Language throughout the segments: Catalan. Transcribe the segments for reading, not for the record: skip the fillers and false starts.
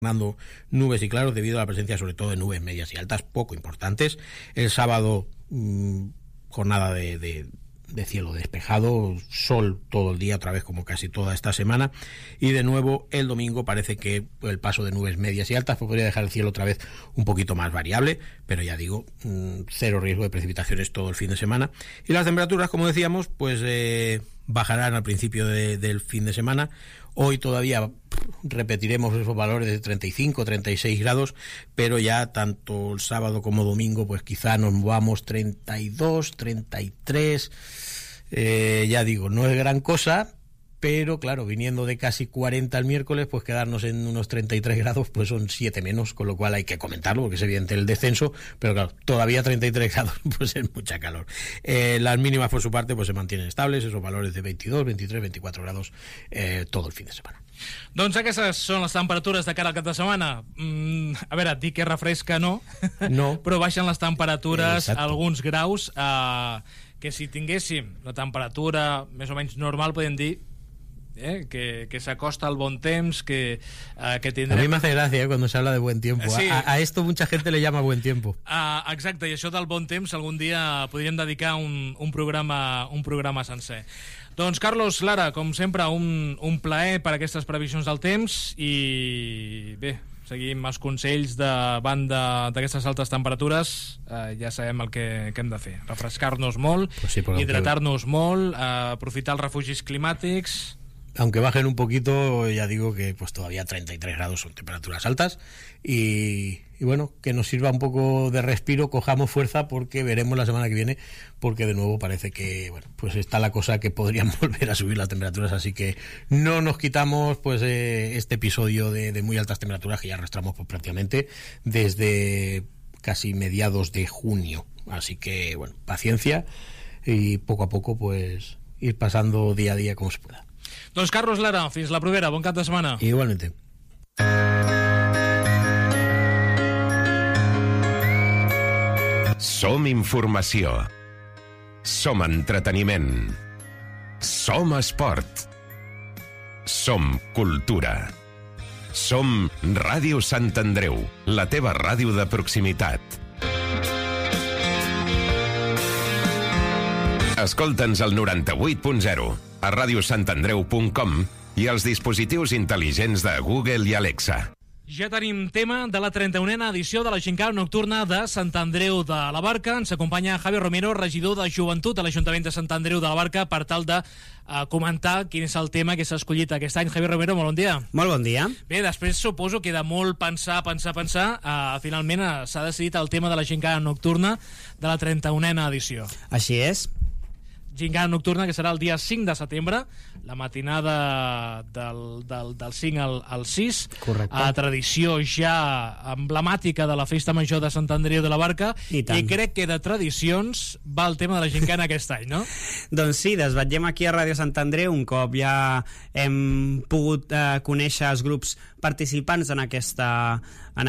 nubes y claros debido a la presencia sobre todo de nubes medias y altas poco importantes. El sábado jornada de cielo despejado, sol todo el día otra vez como casi toda esta semana, y de nuevo el domingo parece que el paso de nubes medias y altas podría dejar el cielo otra vez un poquito más variable, pero ya digo, cero riesgo de precipitaciones todo el fin de semana. Y las temperaturas, como decíamos, pues bajarán al principio del fin de semana. Hoy todavía repetiremos esos valores de 35, 36 grados, pero ya tanto el sábado como domingo pues quizá nos movamos 32, 33, ya digo, no es gran cosa, pero claro, viniendo de casi 40 el miércoles, pues quedarnos en unos 33 grados pues son 7 menos, con lo cual hay que comentarlo porque es evidente el descenso, pero claro, todavía 33 grados pues es mucha calor. Las mínimas por su parte pues se mantienen estables, esos valores de 22, 23, 24 grados todo el fin de semana. Doncs aquestes són les temperatures de cara al cap de setmana. A veure, dir que refresca no, però baixen les temperatures alguns graus, que si tinguéssim la temperatura més o menys normal podem dir que se acosta al buen temps, que tendrem... A mí me hace gracia cuando se habla de buen tiempo. Sí. A esto mucha gente le llama buen tiempo. Exacte, i això del bon temps algun dia podríem dedicar un programa sencer. Doncs Carlos, Lara, com sempre un plaer per aquestes previsions del temps, i bé, seguim els consells davant d'aquestes altes temperatures. Ja sabem el que hem de fer: refrescar-nos molt, pues sí, hidratar-nos molt, aprofitar els refugis climàtics. Aunque bajen un poquito, ya digo que pues todavía 33 grados son temperaturas altas, y bueno, que nos sirva un poco de respiro, cojamos fuerza, porque veremos la semana que viene, porque de nuevo parece que bueno, pues está la cosa que podrían volver a subir las temperaturas, así que no nos quitamos pues este episodio de muy altas temperaturas que ya arrastramos pues, prácticamente desde casi mediados de junio, así que bueno, paciencia y poco a poco pues ir pasando día a día como se pueda. Doncs Carlos, Lara, fins la propera, bon cap de setmana. Igualmente. Som informació. Som entreteniment. Som esport. Som cultura. Som Ràdio Sant Andreu, la teva ràdio de proximitat. Escolta'ns al 98.0, a radiosantandreu.com i als dispositius intel·ligents de Google i Alexa. Ja tenim tema de la 31a edició de la Gincana Nocturna de Sant Andreu de la Barca. Ens acompanya Javi Romero, regidor de Joventut a l'Ajuntament de Sant Andreu de la Barca, per tal de comentar quin és el tema que s'ha escollit aquest any. Javi Romero, molt bon dia. Molt bon dia. Bé, després suposo que de molt pensar, finalment s'ha decidit el tema de la Gincana Nocturna de la 31a edició. Així és. Gincana Nocturna, que serà el dia 5 de setembre, la matinada del 5 al 6. Correcte. A tradició ja emblemàtica de la Festa Major de Sant Andreu de la Barca. I crec que de tradicions va el tema de la Gincana aquest any, no? Doncs sí, desvetllem aquí a Ràdio Sant Andreu, un cop ja hem pogut conèixer els grups participants en aquesta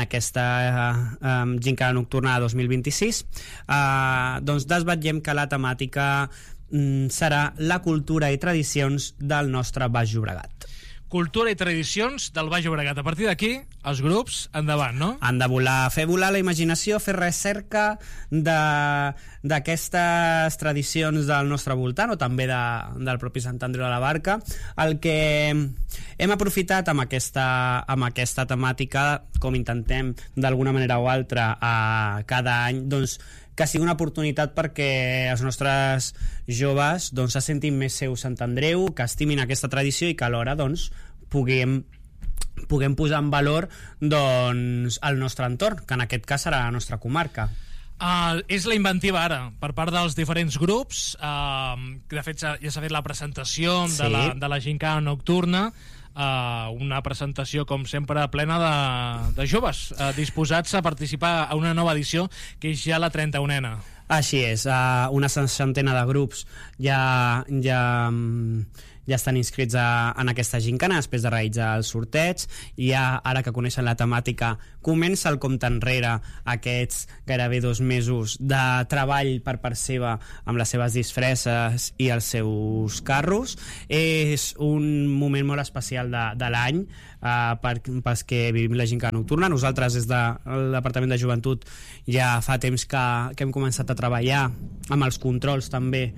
Gincana Nocturna 2026. Doncs desvetllem que la temàtica serà la cultura i tradicions del nostre Baix Llobregat. Cultura i tradicions del Baix Llobregat. A partir d'aquí, els grups endavant, no? Han de fer volar la imaginació, fer recerca d'aquestes tradicions del nostre voltant, o també del propi Sant Andreu de la Barca. El que hem aprofitat amb aquesta temàtica, com intentem d'alguna manera o altra cada any, doncs que sigui una oportunitat perquè els nostres joves doncs, se sentin més seu Sant Andreu, que estimin aquesta tradició i que alhora doncs, puguem posar en valor doncs, el nostre entorn, que en aquest cas serà la nostra comarca. És la inventiva ara per part dels diferents grups, que de fet ja s'ha fet la presentació de la Gincana Nocturna, una presentació com sempre plena de joves disposats a participar a una nova edició que és ja la 31a. Així és, una 60 de grups ja estan inscrits en aquesta gincana després de realitzar el sorteig, i ara que coneixen la temàtica comença el compte enrere, aquests gairebé 2 mesos de treball per part seva amb les seves disfresses i els seus carros. És un moment molt especial de l'any, pels que vivim la gincana nocturna. Nosaltres des del Departament de Joventut ja fa temps que hem començat a treballar amb els controls també,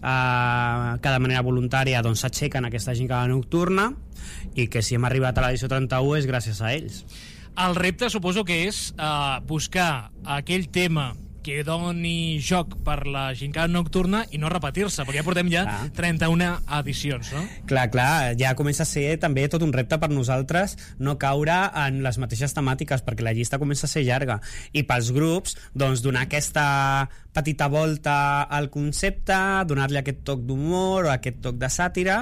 que de manera voluntària doncs, s'aixequen aquesta gincana nocturna, i que si hem arribat a l'edició 31 és gràcies a ells. El repte suposo que és buscar aquell tema que doni joc per la gincana nocturna i no repetir-se, perquè ja portem 31 edicions, no? Clar, ja comença a ser també tot un repte per nosaltres no caure en les mateixes temàtiques, perquè la llista comença a ser llarga, i pels grups doncs donar aquesta petita volta al concepte, donar-li aquest toc d'humor o aquest toc de sàtira,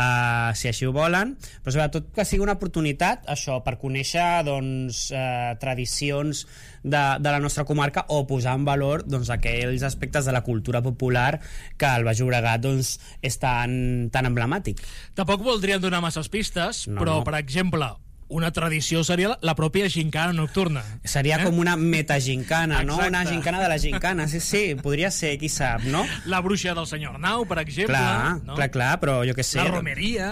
si així ho volen, però sobretot que sigui una oportunitat, això, per conèixer doncs, tradicions de la nostra comarca, o posar en valor doncs, aquells aspectes de la cultura popular que al Baix Llobregat doncs, és tan emblemàtic. Tampoc voldríem donar masses pistes, però, per exemple, una tradició seria la pròpia gincana nocturna. Seria com una metagincana, no? Una gincana de la gincana. Sí, podria ser, qui sap, no? La bruixa del senyor Arnau, per exemple. Clar, però jo què sé. La romeria...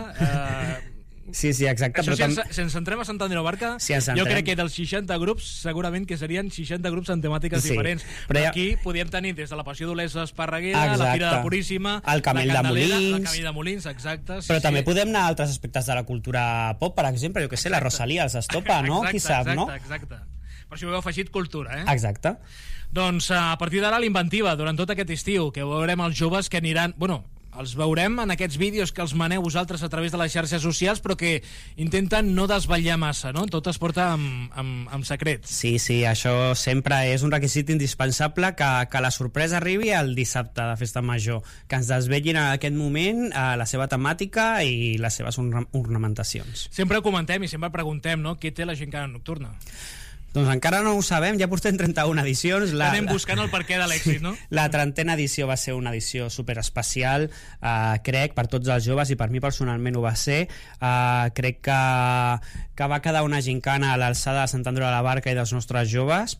Sí, exacte. Això, si ens centrem a Sant Andreu Barca, jo crec que dels 60 grups segurament que serien 60 grups en temàtiques diferents. Però aquí podíem tenir des de la Passió d'Olesa Esparreguera, la Fira de Puríssima, el Camell de Molins, la Camell de Molins, exacte. Però també podem anar a altres aspectes de la cultura pop, per exemple, jo que sé, la Rosalía, els Estopa, no? Qui sap, no? Exacte. Per això ho heu afegit cultura, Exacte. Doncs a partir d'ara l'inventiva, durant tot aquest estiu, que veurem els joves que aniran... Bueno, els veurem en aquests vídeos que els maneu vosaltres a través de les xarxes socials, però que intenten no desvetllar massa, no? Tot es porta amb secret. Sí, això sempre és un requisit indispensable, que la sorpresa arribi el dissabte de Festa Major, que ens desvetllin en aquest moment la seva temàtica i les seves ornamentacions. Sempre comentem i sempre preguntem, no?, què té la gincana nocturna? Doncs encara no ho sabem, ja portem 31 edicions. Anem buscant el perquè de l'èxit, no? La 30a edició va ser una edició superespecial, crec, per tots els joves, i per mi personalment ho va ser. Crec que va quedar una gincana a l'alçada de Sant Andreu de la Barca i dels nostres joves,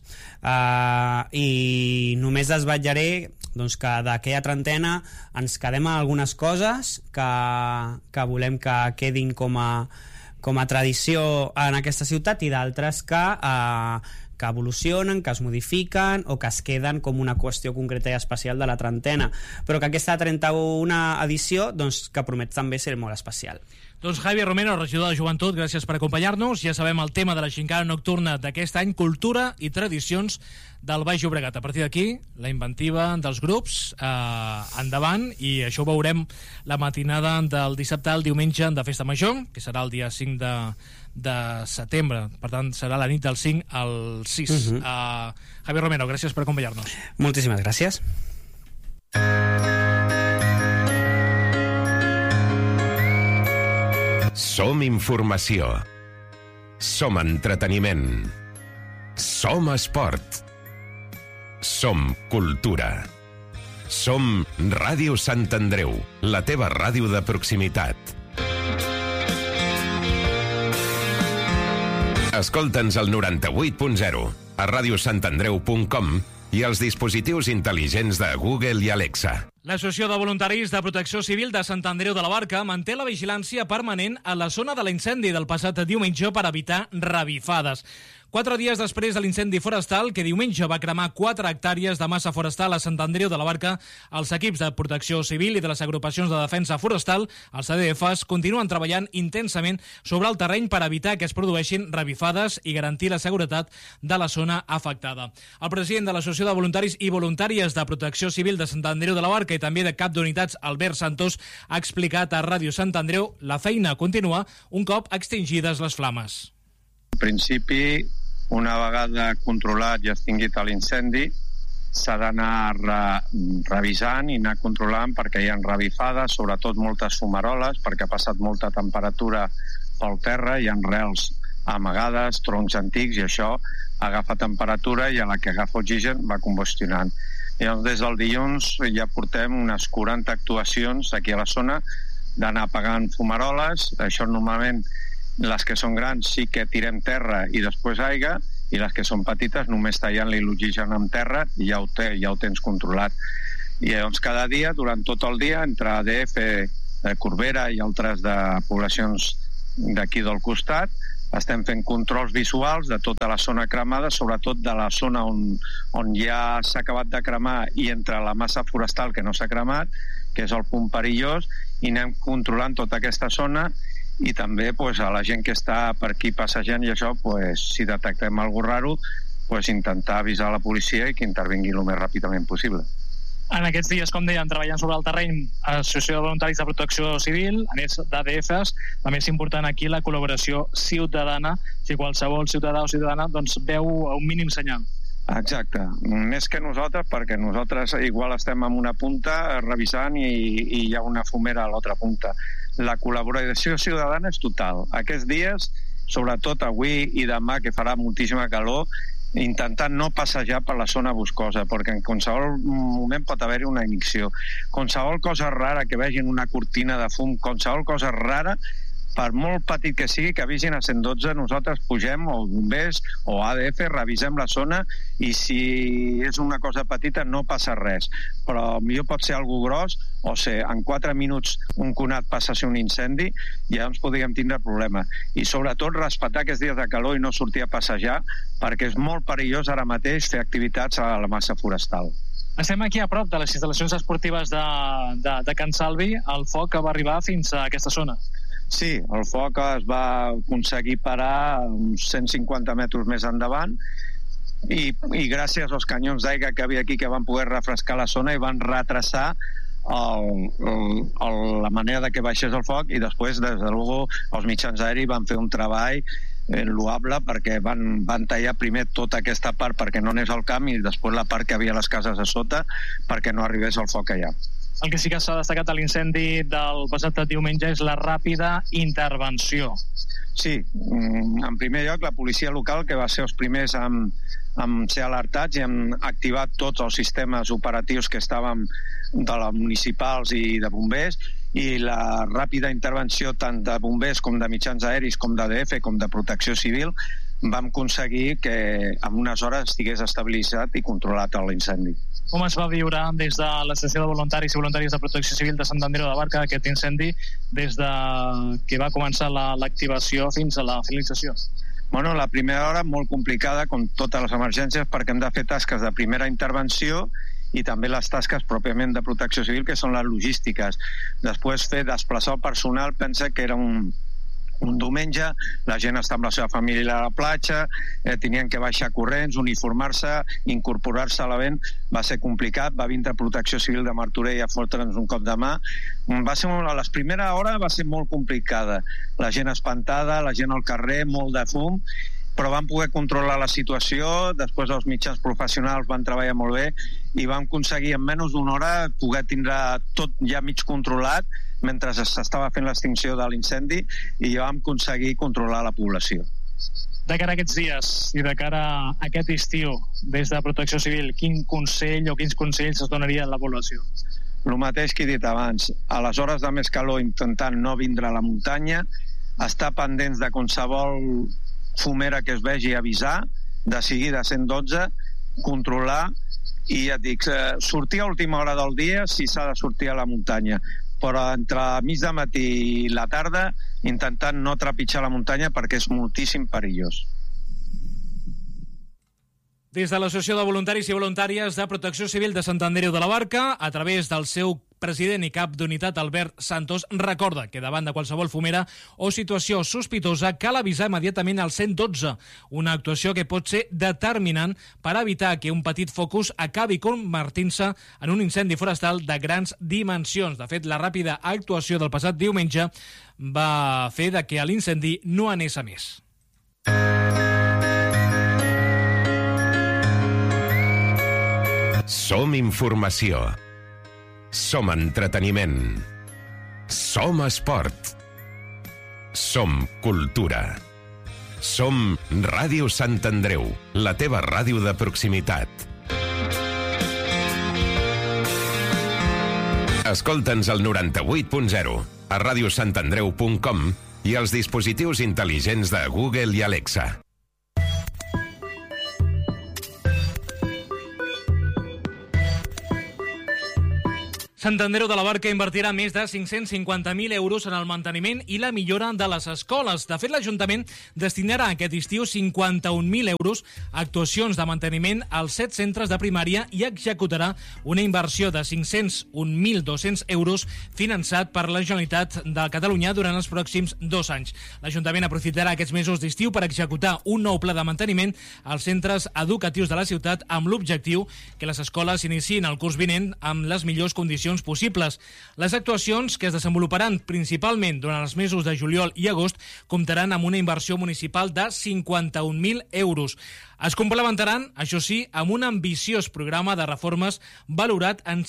i només desvetllaré doncs, que d'aquella 30a ens quedem amb algunes coses que volem que quedin com a tradició en aquesta ciutat, i d'altres que evolucionen, que es modifiquen o que es queden com una qüestió concreta i especial de la 30a, però que aquesta 31a edició doncs, que promet també ser molt especial. Doncs Javi Romero, regidor de Joventut, gràcies per acompanyar-nos. Ja sabem el tema de la gincana nocturna d'aquest any, cultura i tradicions del Baix Llobregat. A partir d'aquí, la inventiva dels grups endavant, i això ho veurem la matinada del dissabte al diumenge de Festa Major, que serà el dia 5 de setembre. Per tant, serà la nit del 5 al 6. Javi Romero, gràcies per acompanyar-nos. Moltíssimes gràcies. Som informació. Som entreteniment. Som esport. Som cultura. Som Ràdio Sant Andreu, la teva ràdio de proximitat. Escolta'ns al 98.0, a radiosantandreu.com i als dispositius intel·ligents de Google i Alexa. L'Associació de Voluntaris de Protecció Civil de Sant Andreu de la Barca manté la vigilància permanent a la zona de l'incendi del passat diumenge per evitar revifades. 4 dies després de l'incendi forestal, que diumenge va cremar 4 hectàrees de massa forestal a Sant Andreu de la Barca, els equips de protecció civil i de les agrupacions de defensa forestal, els CDFs, continuen treballant intensament sobre el terreny per evitar que es produeixin revifades i garantir la seguretat de la zona afectada. El president de l'Associació de Voluntaris i Voluntàries de Protecció Civil de Sant Andreu de la Barca i també de cap d'unitats, Albert Santos, ha explicat a Ràdio Sant Andreu la feina continua un cop extingides les flames. En principi, una vegada controlat i extingit l'incendi, s'ha d'anar revisant i anar controlant perquè hi ha revifades, sobretot moltes fumaroles, perquè ha passat molta temperatura pel terra, hi ha rels amagades, troncs antics, i això agafa temperatura i a la que agafa oxigen va combustionant. Llavors, des del dilluns ja portem unes 40 actuacions aquí a la zona d'anar apagant fumaroles. Això normalment, les que són grans sí que tirem terra i després aigua, i les que són petites només tallant-li l'oxigen amb terra i ja ho tens controlat. I llavors cada dia, durant tot el dia, entre ADF, Corbera i altres de poblacions d'aquí del costat, estem fent controls visuals de tota la zona cremada, sobretot de la zona on ja s'ha acabat de cremar i entre la massa forestal que no s'ha cremat, que és el punt perillós, i anem controlant tota aquesta zona i també a la gent que està per aquí passejant i això, si detectem alguna raro, intentar avisar la policia i que intervingui el més ràpidament possible. En aquests dies, com deien, treballant sobre el terreny, Associació de Voluntaris de Protecció Civil, a més d'ADFs, també és important aquí la col·laboració ciutadana, si qualsevol ciutadà o ciutadana veu un mínim senyal. Exacte, més que nosaltres, perquè nosaltres igual estem en una punta revisant i hi ha una fumera a l'altra punta. La col·laboració ciutadana és total. Aquests dies, sobretot avui i demà, que farà moltíssima calor, intentant no passejar per la zona boscosa, perquè en qualsevol moment pot haver-hi una ignició. Qualsevol cosa rara que vegin, una cortina de fum, qualsevol cosa rara, per molt petit que sigui, que avisin a 112, nosaltres pugem, o bombers, o ADF, revisem la zona, i si és una cosa petita no passa res. Però millor pot ser algo gros, o ser en 4 minuts un conat passa a ser un incendi, i llavors podríem tindre problema. I sobretot respectar aquests dies de calor i no sortir a passejar, perquè és molt perillós ara mateix fer activitats a la massa forestal. Estem aquí a prop de les instal·lacions esportives de Can Salvi, el foc que va arribar fins a aquesta zona. Sí, el foc es va aconseguir parar uns 150 metres més endavant i gràcies als canyons d'aigua que havia aquí que van poder refrescar la zona i van retrasar la manera de que baixés el foc i després, des de luego, els mitjans aèris van fer un treball loable perquè van tallar primer tota aquesta part perquè no anés al camp i després la part que havia a les cases a sota perquè no arribés el foc allà. El que sí que s'ha destacat a l'incendi del passat diumenge és la ràpida intervenció. Sí, en primer lloc la policia local, que va ser els primers en ser alertats i hem activat tots els sistemes operatius que estàvem de les municipals i de bombers, i la ràpida intervenció tant de bombers com de mitjans aèris, com d'ADF, com de protecció civil, vam aconseguir que en unes hores estigués estabilitzat i controlat l'incendi. Com es va viure des de l'Associació de Voluntaris i Voluntàries de Protecció Civil de Sant Andreu de la Barca aquest incendi des de que va començar l'activació fins a la finalització? Bueno, la primera hora molt complicada, com totes les emergències, perquè hem de fer tasques de primera intervenció i també les tasques pròpiament de protecció civil, que són les logístiques. Després desplaçar el personal, pensa que era un diumenge, la gent està amb la seva família a la platja, tenien que baixar corrents, uniformar-se, incorporar-se a l'event, va ser complicat, va vindre Protecció Civil de Martorell a fotre'ns un cop de mà. A les primeres hores va ser molt complicada, la gent espantada, la gent al carrer, molt de fum, però vam poder controlar la situació, després els mitjans professionals van treballar molt bé i vam aconseguir en menys d'una hora poder tindre tot ja mig controlat mentre s'estava fent l'extinció de l'incendi i ja vam aconseguir controlar la població. De cara a aquests dies i de cara a aquest estiu, des de Protecció Civil, quin consell o quins consells es donarien a la població? El mateix que he dit abans, a les hores de més calor intentant no vindre a la muntanya, estar pendents de qualsevol fumera que es vegi, avisar, de seguida 112, controlar i ja et dic, sortir a última hora del dia si s'ha de sortir a la muntanya, però entre mig de matí i la tarda intentant no trepitjar la muntanya perquè és moltíssim perillós. Des de l'Associació de Voluntaris i Voluntàries de Protecció Civil de Sant Andreu de la Barca, a través del seu president i cap d'unitat, Albert Santos, recorda que davant de qualsevol fumera o situació sospitosa cal avisar immediatament al 112, una actuació que pot ser determinant per evitar que un petit focus acabi convertint-se en un incendi forestal de grans dimensions. De fet, la ràpida actuació del passat diumenge va fer que l'incendi no anés a més. Som informació. Som entreteniment. Som esport. Som cultura. Som Ràdio Sant Andreu, la teva ràdio de proximitat. Escolta'ns al 98.0, a radiosantandreu.com i als dispositius intel·ligents de Google i Alexa. Sant Andreu de la Barca invertirà més de 550.000 euros en el manteniment i la millora de les escoles. De fet, l'Ajuntament destinarà aquest estiu 51.000 euros a actuacions de manteniment als 7 centres de primària i executarà una inversió de 501.200 euros finançat per la Generalitat de Catalunya durant els pròxims 2 anys. L'Ajuntament aprofitarà aquests mesos d'estiu per executar un nou pla de manteniment als centres educatius de la ciutat amb l'objectiu que les escoles iniciïn el curs vinent amb les millors condicions possibles. Les actuacions, que es desenvoluparan principalment durant els mesos de juliol i agost, comptaran amb una inversió municipal de 51.000 euros. Es complementaran, això sí, amb un ambiciós programa de reformes valorat en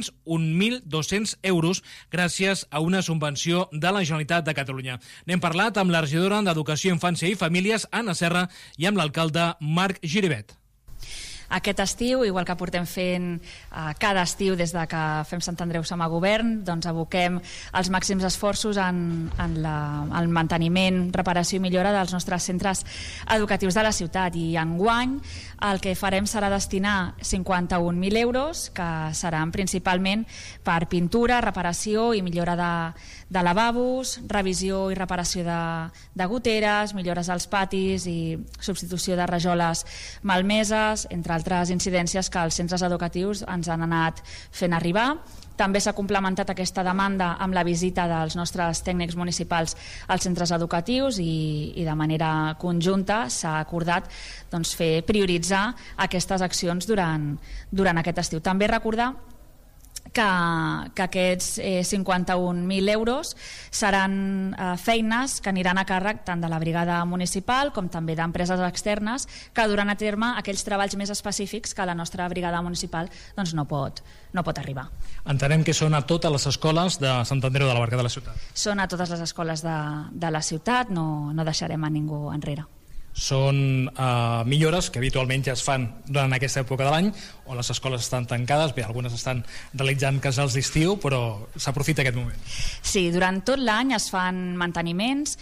501.200 euros gràcies a una subvenció de la Generalitat de Catalunya. N'hem parlat amb la regidora d'Educació, Infància i Famílies, Anna Serra, i amb l'alcalde Marc Giribet. Aquest estiu, igual que portem fent cada estiu des de que fem Sant Andreu som a govern, doncs aboquem els màxims esforços en el manteniment, reparació i millora dels nostres centres educatius de la ciutat. I enguany el que farem serà destinar 51.000 euros, que seran principalment per pintura, reparació i millora de lavabos, revisió i reparació de goteres, millores als patis i substitució de rajoles malmeses, entre altres incidències que els centres educatius ens han anat fent arribar. També s'ha complementat aquesta demanda amb la visita dels nostres tècnics municipals als centres educatius i de manera conjunta s'ha acordat prioritzar aquestes accions durant aquest estiu. També recordar que aquests 51.000 euros seran feines que aniran a càrrec tant de la brigada municipal com també d'empreses externes que duran a terme aquells treballs més específics que la nostra brigada municipal no pot arribar. Entenem que són a totes les escoles de Sant Andreu de la Barca de la ciutat. Són a totes les escoles de la ciutat, no deixarem a ningú enrere. Són millores que habitualment ja es fan durant aquesta època de l'any, on les escoles estan tancades. Bé, algunes estan realitzant casals d'estiu, però s'aprofita aquest moment. Sí, durant tot l'any es fan manteniments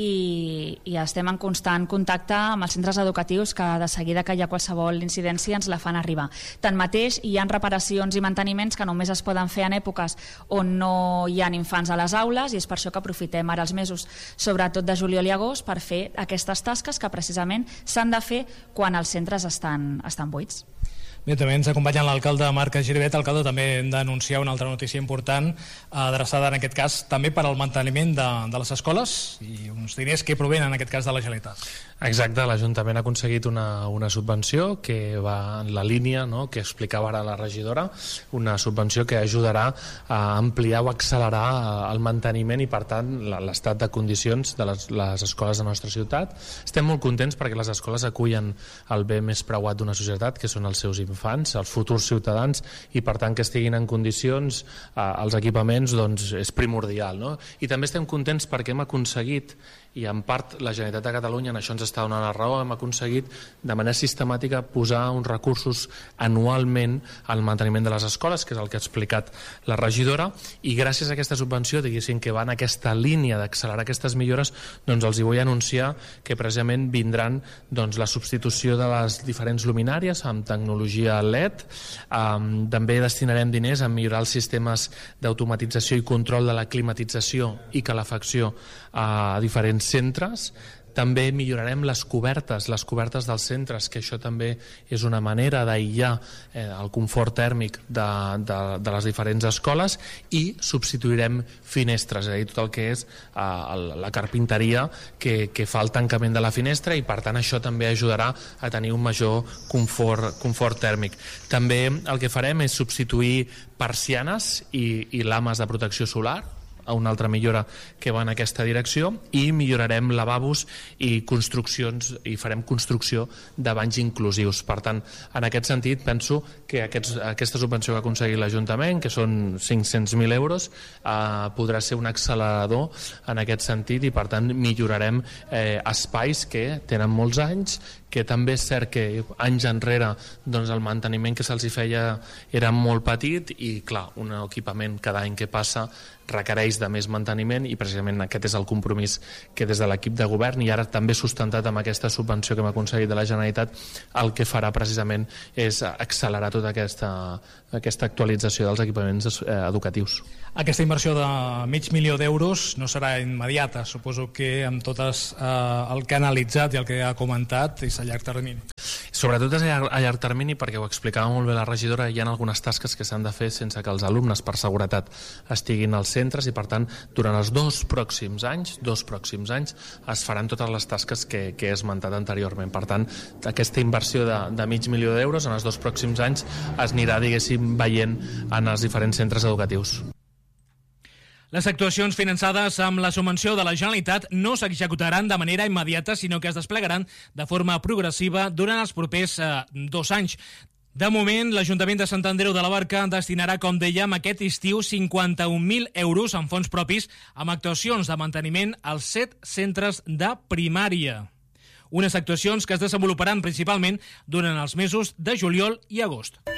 i estem en constant contacte amb els centres educatius, que de seguida que hi ha qualsevol incidència ens la fan arribar. Tanmateix, hi ha reparacions i manteniments que només es poden fer en èpoques on no hi ha infants a les aules, i és per això que aprofitem ara els mesos, sobretot de juliol i agost, per fer aquestes tasques que precisament s'han de fer quan els centres estan buits. Bé, també ens acompanya l'alcalde Marc Giribet. Alcalde, també hem d'anunciar una altra notícia important, adreçada en aquest cas també per al manteniment de les escoles i uns diners que provenen en aquest cas de la Generalitat. Exacte, l'Ajuntament ha aconseguit una subvenció que va en la línia, no?, que explicava ara la regidora, una subvenció que ajudarà a ampliar o accelerar el manteniment i, per tant, l'estat de condicions de les escoles de la nostra ciutat. Estem molt contents perquè les escoles acullen el bé més preuat d'una societat, que són els seus infants, els futurs ciutadans, i per tant que estiguin en condicions els equipaments, doncs és primordial, no? I també estem contents perquè hem aconseguit, i en part la Generalitat de Catalunya en això ens està donant la raó, hem aconseguit de manera sistemàtica posar uns recursos anualment al manteniment de les escoles, que és el que ha explicat la regidora, i gràcies a aquesta subvenció, diguéssim, que va en aquesta línia d'accelerar aquestes millores, doncs els hi vull anunciar que precisament vindran la substitució de les diferents luminàries amb tecnologia LED. També destinarem diners a millorar els sistemes d'automatització i control de la climatització i calefacció a diferents centres. També millorarem les cobertes dels centres, que això també és una manera d'aïllar el confort tèrmic de les diferents escoles, i substituirem finestres, és a dir, tot el que és la carpinteria que fa el tancament de la finestra, i per tant això també ajudarà a tenir un major confort tèrmic. També el que farem és substituir persianes i lames de protecció solar, a una altra millora que va en aquesta direcció, i millorarem lavabos i construccions, i farem construcció de banys inclusius. Per tant, en aquest sentit, penso que aquesta subvenció que ha aconseguit l'Ajuntament, que són 500.000 euros, podrà ser un accelerador en aquest sentit, i per tant millorarem espais que tenen molts anys, que també és cert que anys enrere el manteniment que se'ls hi feia era molt petit, i clar, un equipament cada any que passa requereix de més manteniment i precisament aquest és el compromís que des de l'equip de govern i ara també sustentat amb aquesta subvenció que hem aconseguit de la Generalitat, el que farà precisament és accelerar tota aquesta actualització dels equipaments educatius. Aquesta inversió de $500.000 no serà immediata, suposo que amb totes el que ha analitzat i el que ha comentat és a llarg termini. Sobretot és a llarg termini perquè ho explicava molt bé la regidora, hi ha algunes tasques que s'han de fer sense que els alumnes per seguretat estiguin als centres i per tant durant els dos pròxims anys es faran totes les tasques que he esmentat anteriorment. Per tant, aquesta inversió de $500.000 en els dos pròxims anys es anirà, diguéssim, veient en els diferents centres educatius. Les actuacions finançades amb la subvenció de la Generalitat no s'executaran de manera immediata, sinó que es desplegaran de forma progressiva durant els propers 2 anys. De moment, l'Ajuntament de Sant Andreu de la Barca destinarà, com dèiem, aquest estiu 51.000 en fons propis amb actuacions de manteniment als 7 centres de primària. Unes actuacions que es desenvoluparan principalment durant els mesos de juliol i agost.